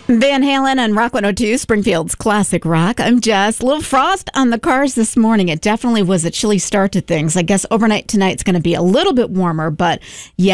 Van Halen and Rock 102, Springfield's classic rock. I'm Jess. A little frost on the cars this morning. It definitely was a chilly start to things. I guess overnight tonight's going to be a little bit warmer, but yeah.